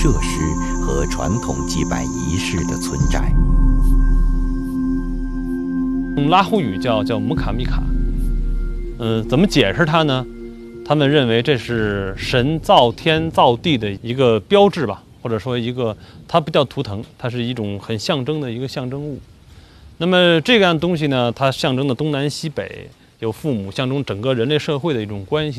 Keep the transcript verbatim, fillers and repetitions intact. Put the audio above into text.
设施和传统祭拜仪式的存在。 用拉祜语叫叫姆卡米卡，嗯、呃，怎么解释它呢？他们认为这是神造天造地的一个标志吧，或者说一个，它不叫图腾，它是一种很象征的一个象征物。那么这样东西呢，它象征的东南西北，有父母，象征整个人类社会的一种关系。